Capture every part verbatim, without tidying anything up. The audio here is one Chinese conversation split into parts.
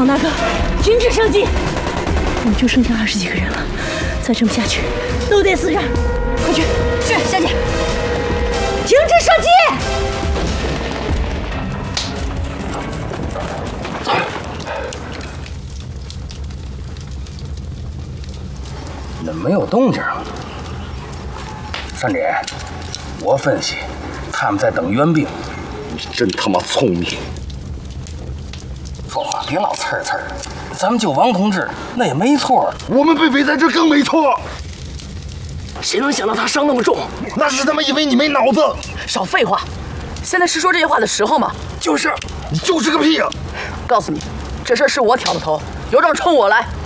老大哥，停止射击！我们就剩下二十几个人了，再这么下去，都得死这儿！快去！是，小姐。停止射击！ 怎么没有动静啊？三姐，我分析，他们在等援兵。 你真他妈聪明！ 说话别老刺儿刺儿，咱们救王同志那也没错， 我们被围在这更没错。 谁能想到他伤那么重？ 那是他妈因为你没脑子。 少废话！现在是说这些话的时候吗？ 就是，你就是个屁呀！ 告诉你，这事是我挑的头，有种冲我来！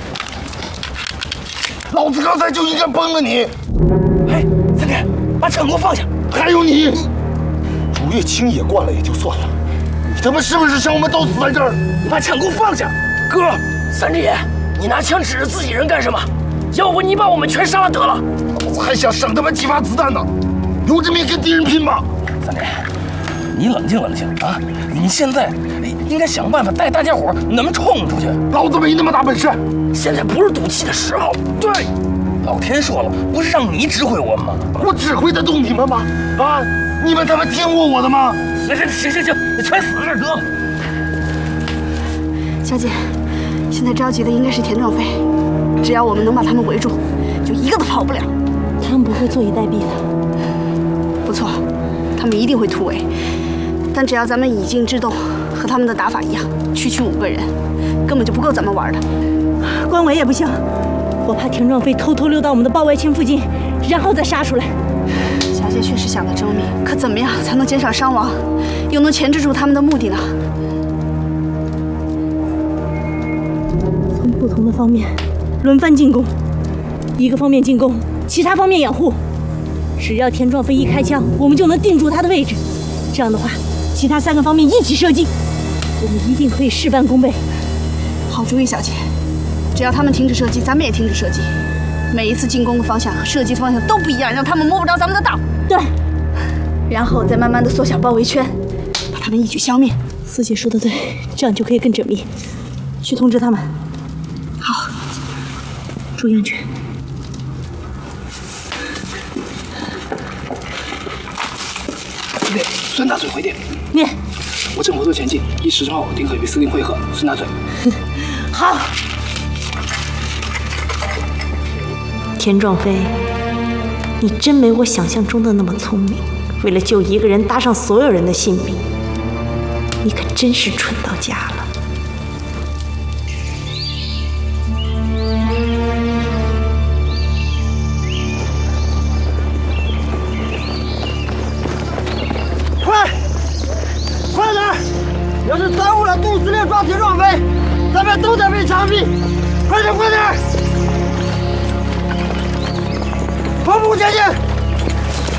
老子刚才就应该崩了你！ 哎，三姐，把枪给我放下！ 还有你，竹叶青也惯了也就算了，你他妈是不是想我们都死在这儿？ 你把枪给我放下！ 哥，三只爷，你拿枪指着自己人干什么？要不你把我们全杀了得了！ 老子还想省他妈几发子弹呢，有这命跟敌人拼吧！ 三姐，你冷静冷静啊！你现在应该想办法带大家伙能不能冲出去。 老子没那么大本事， 现在不是赌气的时候。 对，老天说了，不是让你指挥我们吗？ 我指挥得动你们吗？啊，你们他妈听过我的吗？ 行行行行行，你全死在这儿得了。 小姐，现在着急的应该是田壮飞，只要我们能把他们围住，就一个都跑不了。 他们不会坐以待毙的。 不错，他们一定会突围，但只要咱们以静制动，和他们的打法一样，区区五个人，根本就不够咱们玩的。 关围也不行，我怕田壮飞偷偷溜到我们的包围圈附近，然后再杀出来。 小姐确实想得周密，可怎么样才能减少伤亡，又能钳制住他们的目的呢？ 从不同的方面轮番进攻，一个方面进攻，其他方面掩护。只要田壮飞一开枪，我们就能定住他的位置。这样的话，其他三个方面一起射击，我们一定可以事半功倍。 好主意，小姐。只要他们停止射击，咱们也停止射击。每一次进攻的方向和射击的方向都不一样，让他们摸不着咱们的道。 对。 然后再慢慢的缩小包围圈，把他们一举消灭。 四姐说的对，这样就可以更缜密。去通知他们。 好。 注意安全。 对，孙大嘴回电。 念。 我正火速前进，一时之后定可与司令会合。孙大嘴。 好。 田壮飞，你真没我想象中的那么聪明。为了救一个人，搭上所有人的性命，你可真是蠢到家了。 快，快点！要是耽误了杜司令抓田壮飞，咱们都得被枪毙！快点，快点！跑步前进！